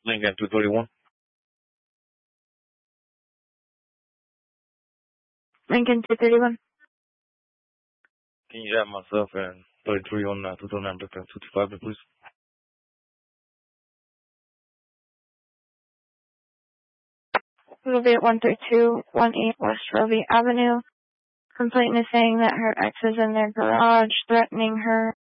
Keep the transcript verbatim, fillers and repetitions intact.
Lincoln two thirty-one. Lincoln two thirty-one. Can you have myself and thirty-three on uh, two thirty-nine, two fifty-five, please? We'll be at one three two one eight West Roby Avenue. Complainant is saying that her ex is in their garage threatening her